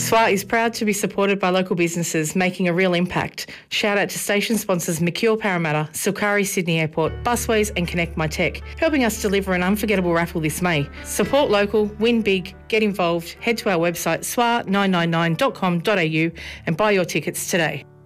SWA is proud to be supported by local businesses making a real impact. Shout out to station sponsors Mercure Parramatta, Silkari Sydney Airport, Busways and Connect My Tech, helping us deliver an unforgettable raffle this May. Support local, win big, get involved. Head to our website swa999.com.au and buy your tickets today.